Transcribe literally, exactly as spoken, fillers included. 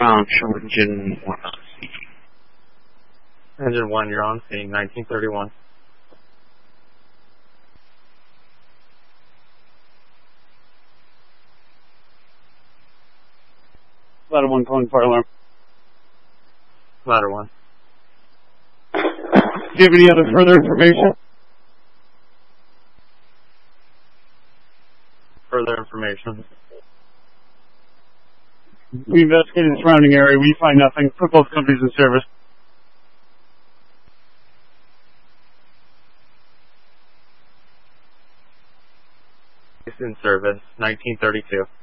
Um, show engine one on scene. Engine one, you're on scene, nineteen thirty-one. Ladder one calling fire alarm. Ladder one. Do you have any other further information? Further information. We investigated the surrounding area. We find nothing. Put both companies in service. It's in service, nineteen thirty-two.